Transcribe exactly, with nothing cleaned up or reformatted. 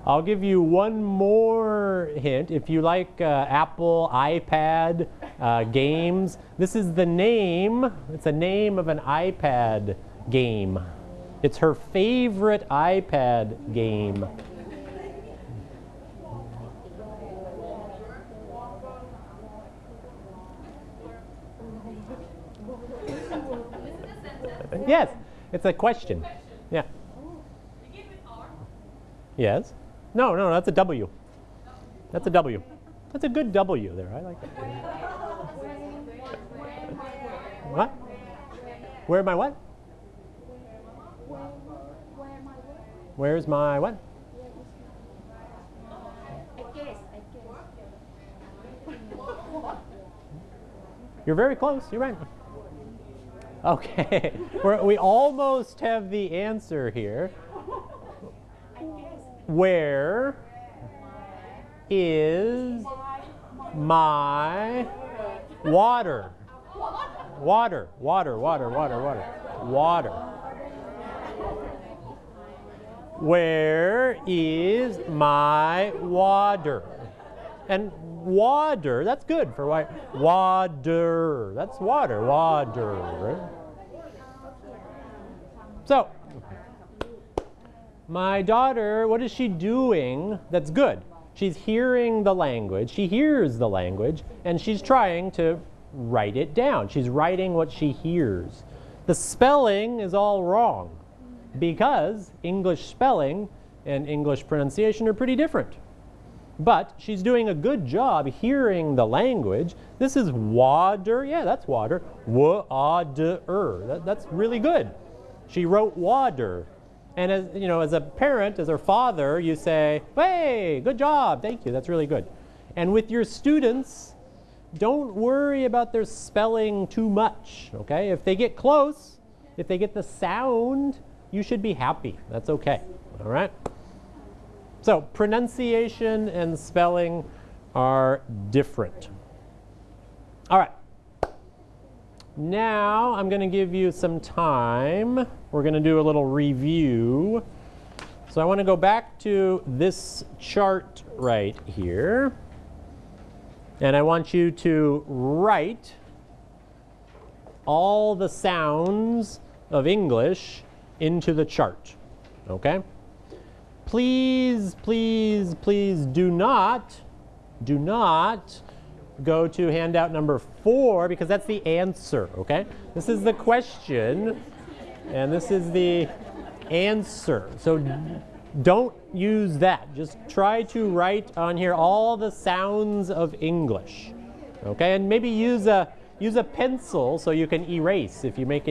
I'll give you one more hint. If you like uh, Apple, iPad, uh, games, this is the name, it's a name of an iPad game. It's her favorite iPad game. Yes, it's a question. Yeah. Yes. No, no, that's a W. That's a W. That's a good W there. I like that. What? Where am I what? Where's my what? You're very close. You're right. Okay. We're, we almost have the answer here. Where is my water? Water, water, water, water, water, water. Where is my water? And water, that's good for why. Water, that's water, water. Right? So, my daughter, what is she doing that's good? She's hearing the language, she hears the language, and she's trying to write it down. She's writing what she hears. The spelling is all wrong because English spelling and English pronunciation are pretty different. But she's doing a good job hearing the language. This is water. Yeah, that's water. Wa-a-de-er. That, that's really good. She wrote water. And as you know, as a parent, as her father, you say, "Hey, good job, thank you, that's really good." And with your students, don't worry about their spelling too much, okay? If they get close, if they get the sound, you should be happy. That's okay, all right? So pronunciation and spelling are different. All right. Now I'm going to give you some time. We're going to do a little review. So I want to go back to this chart right here. And I want you to write all the sounds of English into the chart. Okay? Please, please, please do not, do not go to handout number four because that's the answer, okay? This is the question and this is the answer. So don't use that. Just try to write on here all the sounds of English, okay? And maybe use a, use a pencil so you can erase if you make